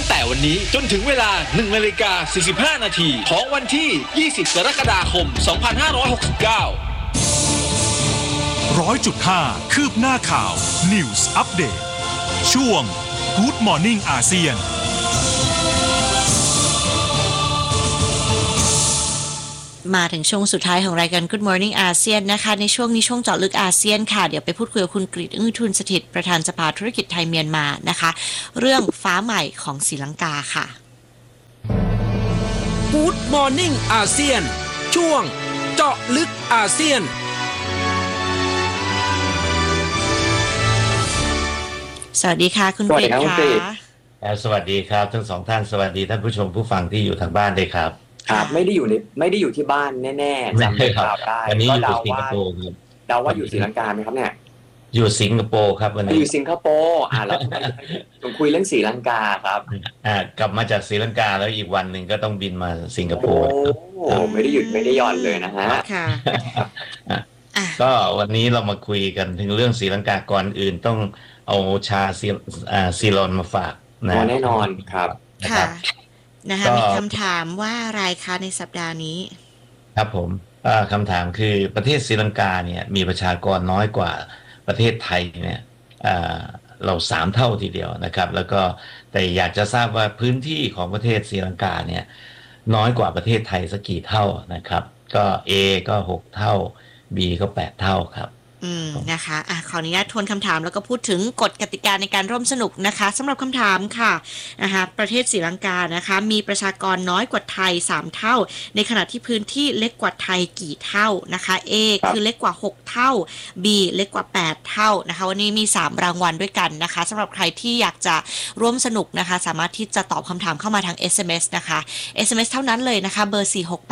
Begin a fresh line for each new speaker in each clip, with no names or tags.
แต่วันนี้จนถึงเวลา 1:45 นาทีของวันที่ 20 กรกฎาคม 2569
100.5 คืบหน้าข่าว News Update ช่วง Good Morning อาเซียน
มาถึงช่วงสุดท้ายของรายการ Good Morning อาเซียนนะคะในช่วงนี้ช่วงเจาะลึกอาเซียนค่ะเดี๋ยวไปพูดคุยกับคุณกฤษ อึ้งทุนสถิตประธานสภาธุรกิจไทยเมียนมานะคะเรื่องฟ้าใหม่ของศรีลังกาค่ะ
Good Morning อาเซียนช่วงเจาะลึกอาเซียน
สวัสดีค่ะคุณกฤษค่ะ
สวัสดีครับทั้งสองท่านสวัสดีท่านผู้ชมผู้ฟังที่อยู่ทางบ้านด้วยครับ
ครับไม่ได้อยู่ที่บ้านแน่ๆจำได้ครับ
วันนี้อยู่สิงคโปร์ครับ
เดาว่าอยู่ศรีลังกาไหมครับเนี่ย
อยู่สิงคโปร์ครับวันนี้
อยู่สิงคโปร์แล้วผมคุยเรื่องศรีลังกาครับ
กลับมาจากศรีลังกาแล้วอีกวันหนึ่งก็ต้องบินมาสิงคโปร์
โอ้ไม่ได้หยุดไม่ได้หย่อนเลยนะฮะ
ค่ะ
ก็วันนี้เรามาคุยกันถึงเรื่องศรีลังกาก่อนอื่นต้องเอาชาซีลอนมาฝาก
นะแน่นอนครับ
ค่ะนะคะมีคำถามว่าอะไรคะในสัปดาห์นี้
ครับผมคำถามคือประเทศศรีลังกาเนี่ยมีประชากรน้อยกว่าประเทศไทยเนี่ยเรา3 เท่าทีเดียวนะครับแล้วก็แต่อยากจะทราบว่าพื้นที่ของประเทศศรีลังกาเนี่ยน้อยกว่าประเทศไทยสักกี่เท่านะครับก็ A ก็6 เท่า B ก็8 เท่าครับ
นะคะขออนุญาตทวนคำถามแล้วก็พูดถึงกฎกติกาในการร่วมสนุกนะคะสำหรับคำถามค่ะนะคะประเทศศรีลังกานะคะมีประชากรน้อยกว่าไทย3 เท่าในขณะที่พื้นที่เล็กกว่าไทยกี่เท่านะคะ A คือเล็กกว่า6 เท่า B เล็กกว่า8 เท่านะคะวันนี้มี3 รางวัลด้วยกันนะคะสำหรับใครที่อยากจะร่วมสนุกนะคะสามารถที่จะตอบคำถามเข้ามาทาง SMS นะคะ SMS เท่านั้นเลยนะคะเบอร์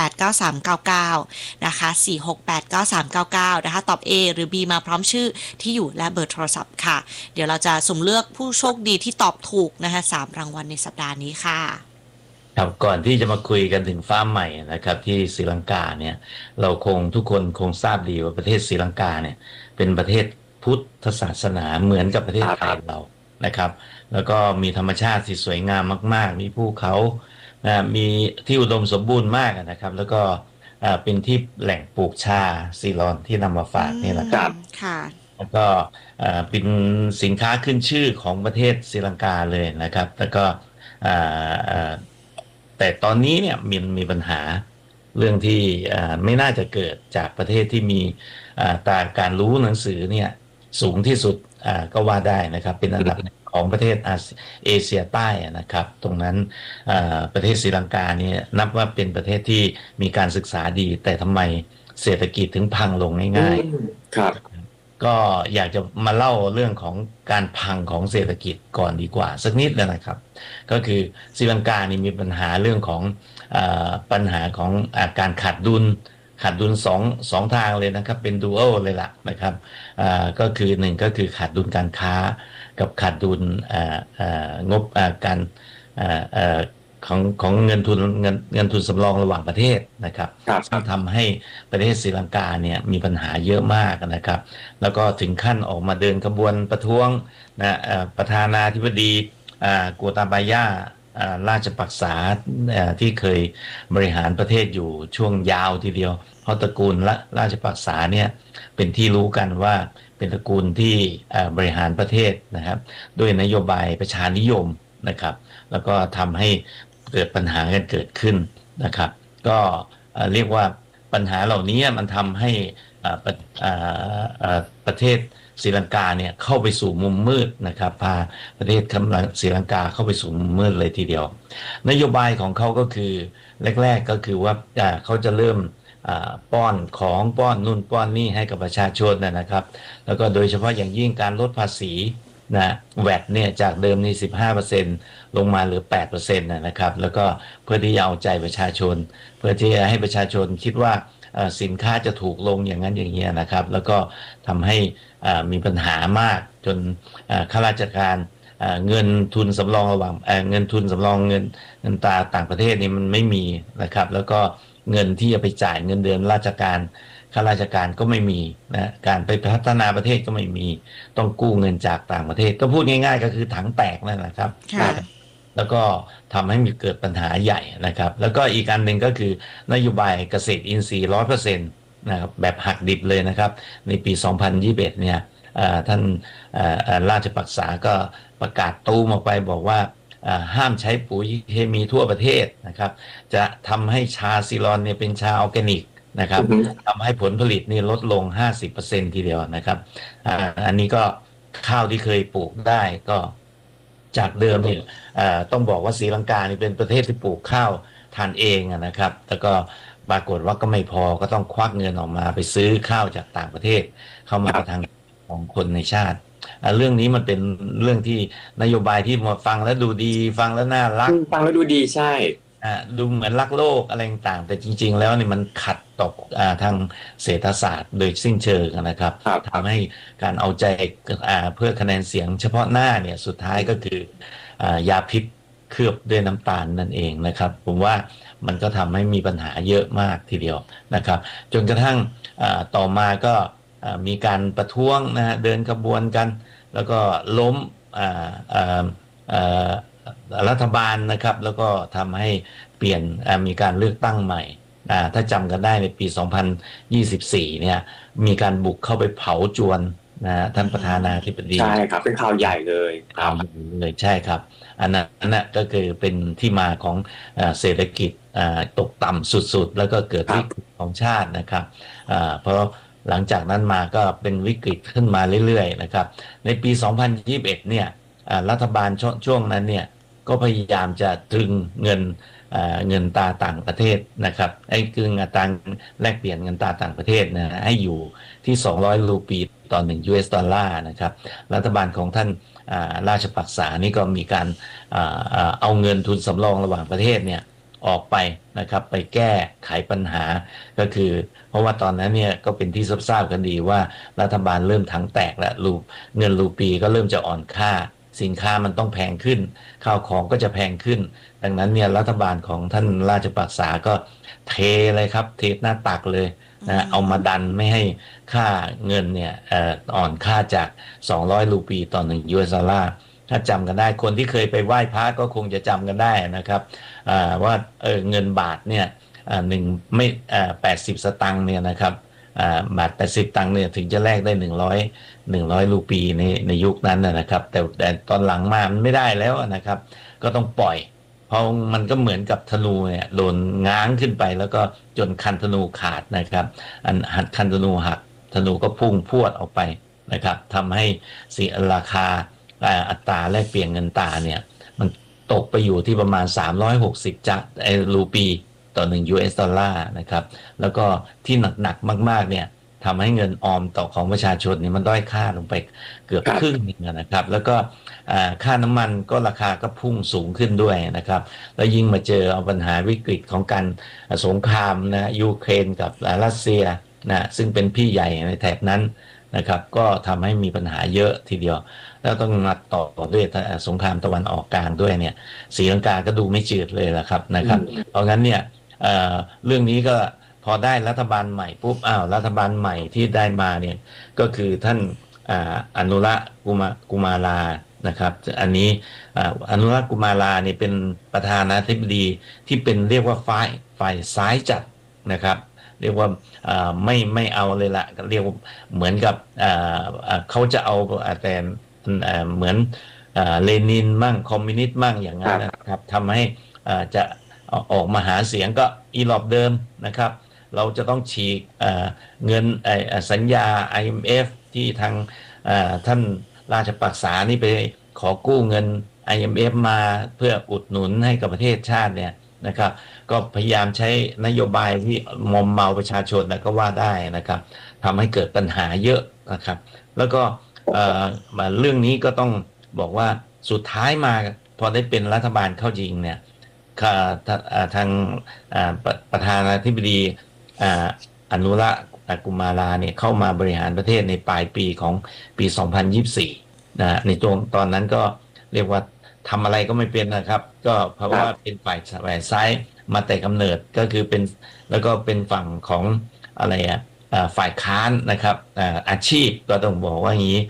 4689399นะคะ4689399นะคะตอบ A หรือB มาพร้อมชื่อที่อยู่และเบอร์โทรศัพท์ค่ะเดี๋ยวเราจะสุ่มเลือกผู้โชคดีที่ตอบถูกนะคะ3 รางวัลในสัปดาห์นี้ค่ะ
ครับก่อนที่จะมาคุยกันถึงฟ้าใหม่นะครับที่ศรีลังกาเนี่ยเราทุกคนคงทราบดีว่าประเทศศรีลังกาเนี่ยเป็นประเทศพุทธศาสนาเหมือนกับประเทศไทยเรานะครับแล้วก็มีธรรมชาติที่สวยงามมากๆมีภูเขามีที่อุดมสมบูรณ์มากนะครับแล้วก็เป็นที่แหล่งปลูกชาซีลอนที่นำมาฝากนี่แหละครับแล้วก็เป็นสินค้าขึ้นชื่อของประเทศศรีลังกาเลยนะครับแล้วก็แต่ตอนนี้เนี่ยมีปัญหาเรื่องที่ไม่น่าจะเกิดจากประเทศที่มีการรู้หนังสือเนี่ยสูงที่สุดก็ว่าได้นะครับเป็นอันดับของประเทศเอเชียใต้นะครับตรงนั้นประเทศศรีลังกาเนี่ยนับว่าเป็นประเทศที่มีการศึกษาดีแต่ทำไมเศรษฐกิจถึงพังลงง่าย
ๆครับ
ก็อยากจะมาเล่าเรื่องของการพังของเศรษฐกิจก่อนดีกว่าสักนิดเลยนะครับก็คือศรีลังกานี่มีปัญหาเรื่องของปัญหาของการขาดดุลสองทางเลยนะครับเป็นดูอัลเลยล่ะนะครับก็คือ1ก็คือขาดดุลการค้ากับขาดดุลงบการของเงินทุนสำรองระหว่างประเทศนะครับซึ่งทำให้ประเทศศรีลังกาเนี่ยมีปัญหาเยอะมากนะครับแล้วก็ถึงขั้นออกมาเดินขบวนประท้วงนะประธานาธิบดีโกตาบายาราชปักษาที่เคยบริหารประเทศอยู่ช่วงยาวทีเดียวเพราะตระกูลราชปักษาเนี่ยเป็นที่รู้กันว่าเป็นตระกูลที่บริหารประเทศนะครับด้วยนโยบายประชานิยมนะครับแล้วก็ทำให้เกิดปัญหากันเกิดขึ้นนะครับก็เรียกว่าปัญหาเหล่านี้มันทำให้ประเทศศรีลังกาเนี่ยเข้าไปสู่มุมมืดนะครับพาประเทศศรีลังกาเข้าไปสู่มุมมืดเลยทีเดียวนโยบายของเขาก็คือแรกๆก็คือว่าเขาจะเริ่มป้อนนู่นป้อนนี่ให้กับประชาชนนะครับแล้วก็โดยเฉพาะอย่างยิ่งการลดภาษีแวตเนี่ยจากเดิมนี่ 15% ลงมาเหลือ 8% นะครับแล้วก็เพื่อที่จะเอาใจประชาชนเพื่อที่จะให้ประชาชนคิดว่าสินค้าจะถูกลงอย่างนั้นอย่างนี้นะครับแล้วก็ทำให้มีปัญหามากจนข้าราชการเงินทุนสำรองระหว่างเงินทุนสำรองเงินต่างประเทศนี่มันไม่มีนะครับแล้วก็เงินที่จะไปจ่ายเงินเดือนราชการข้าราชการก็ไม่มีนะการไปพัฒนาประเทศก็ไม่มีต้องกู้เงินจากต่างประเทศก็พูดง่ายๆก็คือถังแตกนั่นแหละครับแล้วก็ทำให้มีเกิดปัญหาใหญ่นะครับแล้วก็อีกอันหนึ่งก็คือนโยบายเกษตรอินทรีย์ 100% นะครับแบบหักดิบเลยนะครับในปี 2021 เนี่ยท่านราชปักษาก็ประกาศตูมออกไปบอกว่าห้ามใช้ปุ๋ยเคมีทั่วประเทศนะครับจะทำให้ชาซิลอนเนี่ยเป็นชาออร์แกนิกนะครับทำให้ผลผลิตนี่ลดลง 50% ทีเดียวนะครับอันนี้ก็ข้าวที่เคยปลูกได้ก็จากเดิมเนี่ยต้องบอกว่าศรีลังกานี่เป็นประเทศที่ปลูกข้าวทานเองนะครับแต่ก็ปรากฏว่าก็ไม่พอก็ต้องควักเงินออกมาไปซื้อข้าวจากต่างประเทศเข้ามาประทังของคนในชาติเรื่องนี้มันเป็นเรื่องที่นโยบายที่มาฟังแล้วดูดีฟังแล้วน่ารัก
ฟังแล้วดูดีใช่
ดูเหมือนรักโลกอะไรต่างแต่จริงๆแล้วนี่มันขัดต่อทางเศรษฐศาสตร์โดยสิ้นเชิงนะครับทำให้การเอาใจเพื่อคะแนนเสียงเฉพาะหน้าเนี่ยสุดท้ายก็คือยาพิษเคลือบด้วยน้ำตาลนั่นเองนะครับผมว่ามันก็ทำให้มีปัญหาเยอะมากทีเดียวนะครับจนกระทั่งต่อมาก็มีการประท้วงนะฮะเดินขบวนกันแล้วก็ล้มรัฐบาลนะครับแล้วก็ทำให้เปลี่ยนมีการเลือกตั้งใหม่ถ้าจำกันได้ในปี 2024 เนี่ยมีการบุกเข้าไปเผาจวนนะท่านประธานาธิบดี
ใช่ครับเป็นข่าวใหญ่เลย
ข่าวใหญ่เลยใช่ครับอันนั้นก็คือเป็นที่มาของเศรษฐกิจตกต่ำสุดๆแล้วก็เกิดวิกฤตของชาตินะครับเพราะหลังจากนั้นมาก็เป็นวิกฤตขึ้นมาเรื่อยๆนะครับในปี 2021 เนี่ยรัฐบาลช่วงนั้นเนี่ยก็พยายามจะตรึงเงินตราต่างประเทศนะครับไอ้คืออัตราแลกเปลี่ยนเงินตราต่างประเทศนะให้อยู่ที่200รูปีต่อ1 US ดอลลาร์นะครับรัฐบาลของท่านราชปักษานี่ก็มีการเอาเงินทุนสำรองระหว่างประเทศเนี่ยออกไปนะครับไปแก้ไขปัญหาก็คือเพราะว่าตอนนั้นเนี่ยก็เป็นที่ทราบกันดีว่ารัฐบาลเริ่มถังแตกแล้วเงินรูปีก็เริ่มจะอ่อนค่าสินค้ามันต้องแพงขึ้นข้าวของก็จะแพงขึ้นดังนั้นเนี่ยรัฐบาลของท่านราชปักษาก็เทเลยครับเทหน้าตักเลยนะเอามาดันไม่ให้ค่าเงินเนี่ยอ่อนค่าจาก200รูปีต่อ1 US ดอลลาร์ถ้าจำกันได้คนที่เคยไปไหว้พระก็คงจะจำกันได้นะครับว่าเงินบาทเนี่ยไม่80 สตางค์เนี่ยนะครับบาท80 ตังค์เนี่ยถึงจะแลกได้100รูปีในยุคนั้นนะครับแต่ตอนหลังมามันไม่ได้แล้วนะครับก็ต้องปล่อยเพราะมันก็เหมือนกับธนูเนี่ยโดนง้างขึ้นไปแล้วก็จนคันธนูขาดนะครับคันธนูหักธนูก็พุ่งพรวดออกไปนะครับทำให้ราคาอัตราแลกเปลี่ยนเงินตราเนี่ยมันตกไปอยู่ที่ประมาณ360รูปีต่อ1 US ดอลลาร์นะครับแล้วก็ที่หนักๆมากๆเนี่ยทำให้เงินออมต่อของประชาชนนี่มันด้อยค่าลงไปเกือบครึ่งนึงนะครับแล้วก็ค่าน้ำมันก็ราคาก็พุ่งสูงขึ้นด้วยนะครับแล้วยิ่งมาเจอเอาปัญหาวิกฤตของการสงครามนะยูเครนกับรัสเซียนะซึ่งเป็นพี่ใหญ่ในแถบนั้นนะครับก็ทำให้มีปัญหาเยอะทีเดียวแล้วต้องมาต่อด้วยสงครามตะวันออกกลางด้วยเนี่ยศรีลังกาก็ดูไม่จืดเลยนะครับเพราะงั้นเนี่ยเรื่องนี้ก็พอได้รัฐบาลใหม่ปุ๊บรัฐบาลใหม่ที่ได้มาเนี่ยก็คือท่านอนุรักษ์กุมารานะครับอันนี้อนุรักษ์กุมาราเนี่ยเป็นประธานาธิบดีที่เป็นเรียกว่าฝ่ายซ้ายจัดนะครับเรียกว่าไม่เอาเลยละเรียกว่าเหมือนกับเขาจะเอาแต่เหมือนเลนินมั่งคอมมิวนิสต์มั่งอย่างนั้นนะครับทำให้จะออกมาหาเสียงก็อีหลอบเดิมนะครับเราจะต้องฉีกเงินสัญญา IMF ที่ทางท่านราชปักษานี่ไปขอกู้เงิน IMF มาเพื่ออุดหนุนให้กับประเทศชาติเนี่ยนะครับก็พยายามใช้นโยบายที่มอมเมาประชาชนก็ว่าได้นะครับทำให้เกิดปัญหาเยอะนะครับแล้วก็เรื่องนี้ก็ต้องบอกว่าสุดท้ายมาพอได้เป็นรัฐบาลเข้าจริงเนี่ยทางประธานาธิบดีอนุรักษ์กุมาราเนี่ยเข้ามาบริหารประเทศในปลายปีของปี 2024 นะในตอนนั้นก็เรียกว่าทำอะไรก็ไม่เป็นนะครับก็เพราะว่าเป็นฝ่ายซ้ายมาแต่กำเนิดก็คือเป็นแล้วก็เป็นฝั่งของอะไรฝ่ายค้านนะครับอาชีพก็ต้องบอกว่าอย่างนี้พ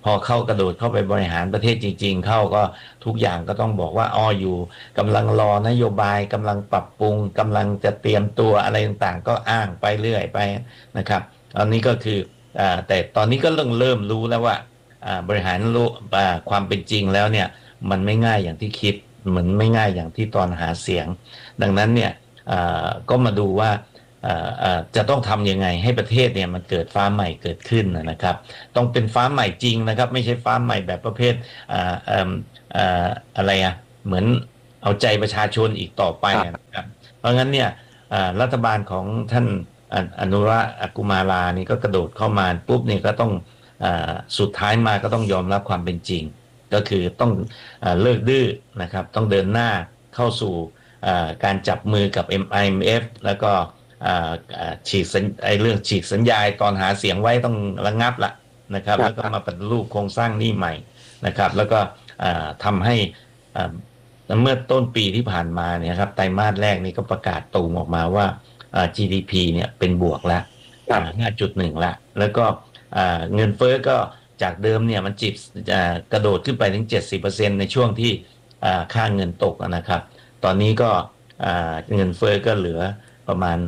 พอเข้ากระโดดเข้าไปบริหารประเทศจริงๆเข้าก็ทุกอย่างก็ต้องบอกว่าอยู่กำลังรอนโยบายกำลังปรับปรุงกำลังจะเตรียมตัวอะไรต่างๆก็อ้างไปเรื่อยไปนะครับตอนนี้ก็คือแต่ตอนนี้ก็เริ่มรู้แล้วว่าบริหารความเป็นจริงแล้วเนี่ยมันไม่ง่ายอย่างที่คิดเหมือนไม่ง่ายอย่างที่ตอนหาเสียงดังนั้นเนี่ยก็มาดูว่าจะต้องทำยังไงให้ประเทศเนี่ยมันเกิดฟ้าใหม่เกิดขึ้นนะครับต้องเป็นฟ้าใหม่จริงนะครับไม่ใช่ฟ้าใหม่แบบประเภทอะไรเหมือนเอาใจประชาชนอีกต่อไปนะครับเพราะงั้นเนี่ยรัฐบาลของท่านอนุรักษ์กุมารานี่ก็กระโดดเข้ามาปุ๊บนี่ก็ต้องสุดท้ายมาก็ต้องยอมรับความเป็นจริงก็คือต้องเลิกดื้อนะครับต้องเดินหน้าเข้าสู่การจับมือกับ IMF แล้วก็เรื่องฉีกสัญญาตอนหาเสียงไว้ต้องระงับละนะครับแล้วก็มาปฏิรูปโครงสร้างหนี้ใหม่นะครับแล้วก็ทำให้เมื่อต้นปีที่ผ่านมาเนี่ยครับไตรมาสแรกนี่ก็ประกาศตูมออกมาว่าGDP เนี่ยเป็นบวกแล้ว 5.1 ละแล้วก็เงินเฟ้อก็จากเดิมเนี่ยมันกระโดดขึ้นไปถึง 70% ในช่วงที่ค่าเงินตกนะครับตอนนี้ก็เงินเฟ้อก็เหลือประมาณ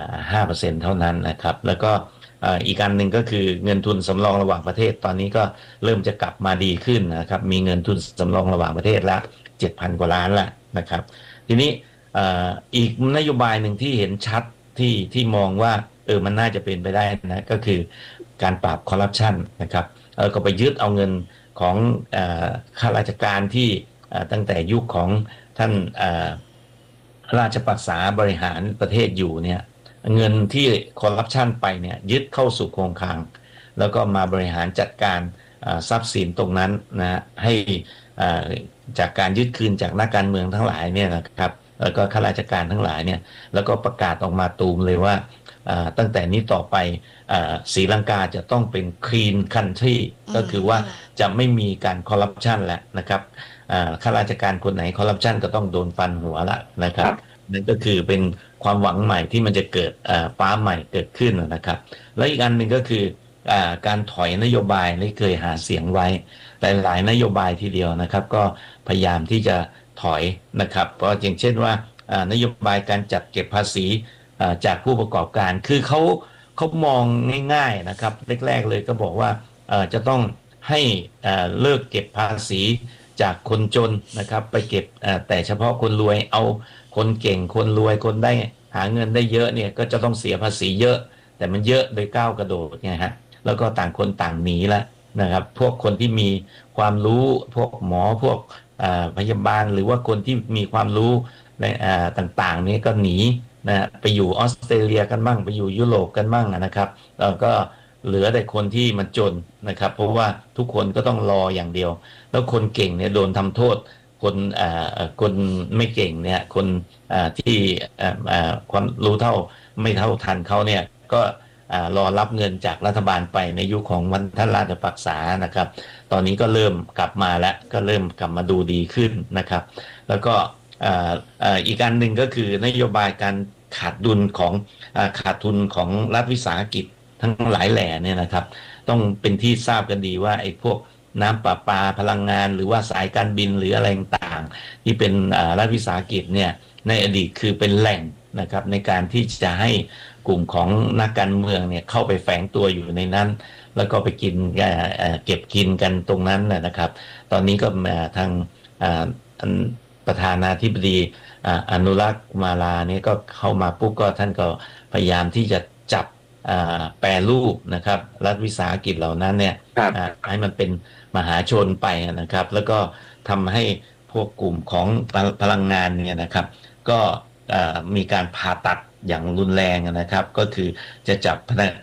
5% เท่านั้นนะครับแล้วก็อีกอันหนึ่งก็คือเงินทุนสำรองระหว่างประเทศตอนนี้ก็เริ่มจะกลับมาดีขึ้นนะครับมีเงินทุนสำรองระหว่างประเทศละ 7,000 กว่าล้านละนะครับทีนี้อีกนโยบายหนึ่งที่เห็นชัดที่มองว่ามันน่าจะเป็นไปได้นะก็คือการปราบคอร์รัปชันนะครับก็ไปยึดเอาเงินของข้าราชการที่ตั้งแต่ยุคของท่านราชปักษาบริหารประเทศอยู่เนี่ยเงินที่คอร์รัปชันไปเนี่ยยึดเข้าสู่โครงคลังแล้วก็มาบริหารจัดการทรัพย์สินตรงนั้นนะให้จากการยึดคืนจากนักการเมืองทั้งหลายเนี่ยนะครับแล้วก็ข้าราชการทั้งหลายเนี่ยแล้วก็ประกาศออกมาตูมเลยว่าตั้งแต่นี้ต่อไปศรีลังกาจะต้องเป็น clean country ก็คือว่าจะไม่มีการคอร์รัปชันแล้วนะครับข้าราชการคนไหนคอร์รัปชันก็ต้องโดนฟันหัวละนะครับนั่นก็คือเป็นความหวังใหม่ที่มันจะเกิดฟ้าใหม่เกิดขึ้นนะครับแล้วอีกอันหนึ่งก็คือการถอยนโยบายที่เคยหาเสียงไว้หลายนโยบายทีเดียวนะครับก็พยายามที่จะถอยนะครับเพราะอย่างเช่นว่านโยบายการจัดเก็บภาษีจากผู้ประกอบการคือเขามองง่ายๆนะครับแรกๆเลยก็บอกว่าจะต้องให้เลิกเก็บภาษีจากคนจนนะครับไปเก็บแต่เฉพาะคนรวยเอาคนเก่งคนรวยคนได้หาเงินได้เยอะเนี่ยก็จะต้องเสียภาษีเยอะแต่มันเยอะโดยก้าวกระโดดไงฮะแล้วก็ต่างคนต่างหนีแล้วนะครับพวกคนที่มีความรู้พวกหมอพวกพยาบาลหรือว่าคนที่มีความรู้ต่างๆนี้ก็หนีนะไปอยู่ออสเตรเลียกันบ้างไปอยู่ยุโรปกันบ้างนะครับแล้วก็เหลือแต่คนที่มันจนนะครับเพราะว่าทุกคนก็ต้องรออย่างเดียวแล้วคนเก่งเนี่ยโดนทำโทษคนไม่เก่งเนี่ยคนที่ความรู้ไม่เท่าทันเขาเนี่ยก็รอรับเงินจากรัฐบาลไปในยุคของท่านราชปักษานะครับตอนนี้ก็เริ่มกลับมาแล้วก็เริ่มกลับมาดูดีขึ้นนะครับแล้วก็อีกอันหนึ่งก็คือนโยบายการขาดทุนของรัฐวิสาหกิจทั้งหลายแหล่เนี่ยนะครับต้องเป็นที่ทราบกันดีว่าไอ้พวกน้ำประปาพลังงานหรือว่าสายการบินหรืออะไรต่างๆที่เป็นรัฐวิสาหกิจเนี่ยในอดีตคือเป็นแหล่งนะครับในการที่จะให้กลุ่มของนักการเมืองเนี่ยเข้าไปแฝงตัวอยู่ในนั้นแล้วก็ไปกินเก็บกินกันตรงนั้นนะครับตอนนี้ก็ทางประธานาธิบดีอนุรักษ์มาลาเนี่ยก็เข้ามาปุ๊บก็ท่านก็พยายามที่จะจับแปรรูปนะครับรัฐวิสาหกิจเหล่านั้นเนี่ยให้มันเป็นมหาชนไปนะครับแล้วก็ทำให้พวกกลุ่มของพลังงานเนี่ยนะครับก็มีการผ่าตัดอย่างรุนแรงนะครับก็คือจะจับ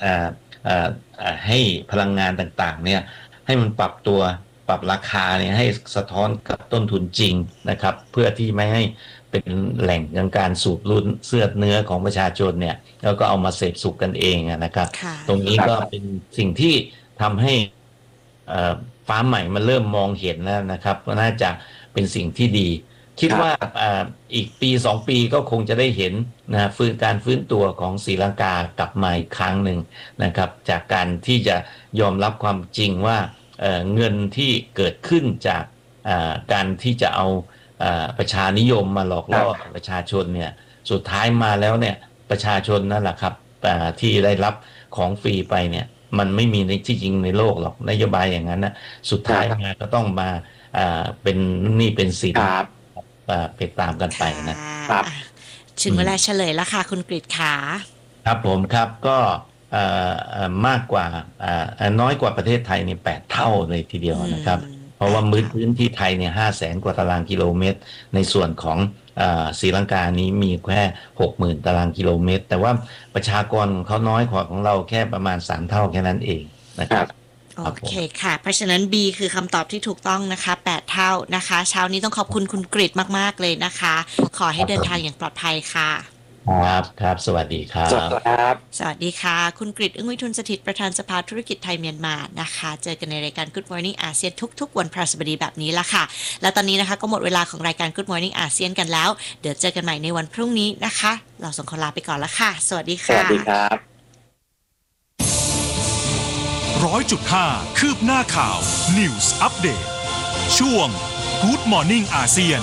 ให้พลังงานต่างๆเนี่ยให้มันปรับราคาเนี่ยให้สะท้อนกับต้นทุนจริงนะครับเพื่อที่ไม่ให้เป็นแหล่งของการสูบรุ่นเสื้อเนื้อของประชาชนเนี่ยแล้วก็เอามาเสพสุขกันเองนะครับตรงนี้ก็เป็นสิ่งที่ทำให้ฟ้าใหม่มันเริ่มมองเห็นแล้วนะครับก็น่าจะเป็นสิ่งที่ดีคิดว่าอีกปี2 ปีก็คงจะได้เห็นนะการฟื้นตัวของศรีลังกากลับมาอีกครั้งหนึ่งนะครับจากการที่จะยอมรับความจริงว่าเงินที่เกิดขึ้นจากการที่จะเอาประชานิยมมาหลอกล่อประชาชนเนี่ยสุดท้ายมาแล้วเนี่ยประชาชนนั่นแหละครับที่ได้รับของฟรีไปเนี่ยมันไม่มีในที่จริงในโลกหรอกนโยบายอย่างนั้นนะสุดท้ายมาก็ต้องมาเป็นหนี้เป็นสินไปตามกันไปนะครับ
ถึงเวลาเฉลยแล้วค่ะคุณกฤษขา
ครับผมครับก็มากกว่าน้อยกว่าประเทศไทยเนี่ย8 เท่าเลยทีเดียวนะครับเพราะว่าพื้นที่ไทยเนี่ย500,000 กว่าตารางกิโลเมตรในส่วนของศรีลังกานี้มีแค่ 60,000 ตารางกิโลเมตรแต่ว่าประชากรของเขาน้อยกว่าของเราแค่ประมาณ3 เท่าแค่นั้นเองนะครับ
โอเคค่ะเพราะฉะนั้น B คือคำตอบที่ถูกต้องนะคะ8 เท่านะคะเช้านี้ต้องขอบคุณคุณกฤษมากๆเลยนะคะขอให้เดินทางอย่างปลอดภัยค่ะ
ครับสวัสดีครับ
สวัสดีค่ะคุณกฤษอึ้งวิทูลสถิตประธานสภาธุรกิจไทยเมียนมานะคะเจอกันในรายการ Good Morning อาเซียนทุกๆวันพฤหัสบดีแบบนี้ละค่ะแล้วตอนนี้นะคะก็หมดเวลาของรายการ Good Morning อาเซียนกันแล้วเดี๋ยวเจอกันใหม่ในวันพรุ่งนี้นะคะเราส่งคนลาไปก่อนละค่ะสวัสดีค่ะ
สวัสดีครับ
100.5 คืบหน้าข่าว News Update ช่วง Good Morning อาเซียน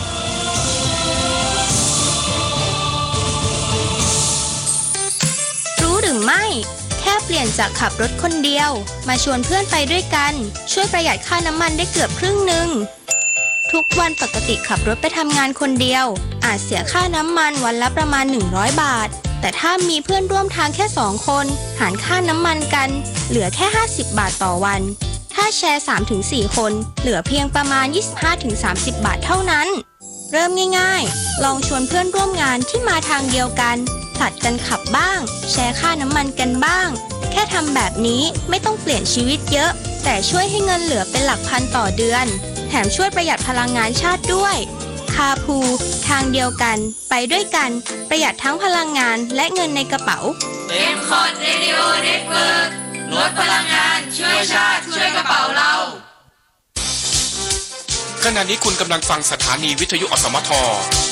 รู้หรือไม่แค่เปลี่ยนจากขับรถคนเดียวมาชวนเพื่อนไปด้วยกันช่วยประหยัดค่าน้ำมันได้เกือบครึ่งหนึ่งทุกวันปกติขับรถไปทำงานคนเดียวอาจเสียค่าน้ำมันวันละประมาณ100 บาทแต่ถ้ามีเพื่อนร่วมทางแค่2 คนหารค่าน้ำมันกันเหลือแค่50 บาทต่อวันถ้าแชร์ 3-4 คนเหลือเพียงประมาณ 25-30 บาทเท่านั้นเริ่มง่ายๆลองชวนเพื่อนร่วมงานที่มาทางเดียวกันผลัดกันขับบ้างแชร์ค่าน้ำมันกันบ้างแค่ทำแบบนี้ไม่ต้องเปลี่ยนชีวิตเยอะแต่ช่วยให้เงินเหลือเป็นหลักพันต่อเดือนแถมช่วยประหยัดพลังงานชาติด้วยคาพูทางเดียวกันไปด้วยกันประหยัดทั้งพลังงานและเงินในกระเป๋า
M-Cot Radio Network ลดพลังงานช่วยชาติช่วยกระเป๋าเรา
ขณะนี้คุณกำลังฟังสถานีวิทยุอสมท